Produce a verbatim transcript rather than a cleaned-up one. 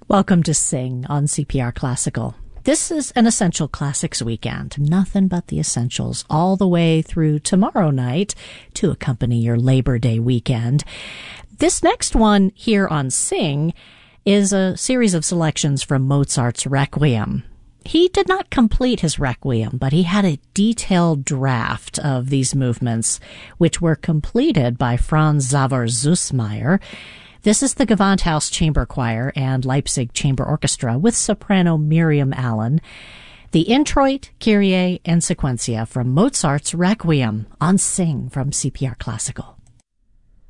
Welcome to Sing on C P R Classical. This is an Essential Classics weekend. Nothing but the essentials all the way through tomorrow night to accompany your Labor Day weekend. This next one here on Sing is a series of selections from Mozart's Requiem. He did not complete his Requiem, but he had a detailed draft of these movements, which were completed by Franz Xaver Süssmayr. This is the Gewandhaus Chamber Choir and Leipzig Chamber Orchestra with soprano Miriam Allen. The Introit, Kyrie, and Sequentia from Mozart's Requiem on Sing from C P R Classical.